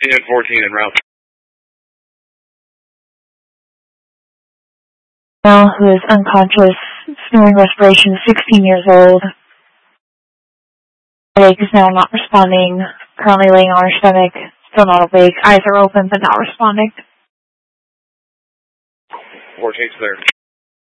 10-14 en route. Male who is unconscious, snoring respiration, 16 years old. Headache is now not responding. Currently laying on her stomach, still not awake. Eyes are open but not responding. 14's there.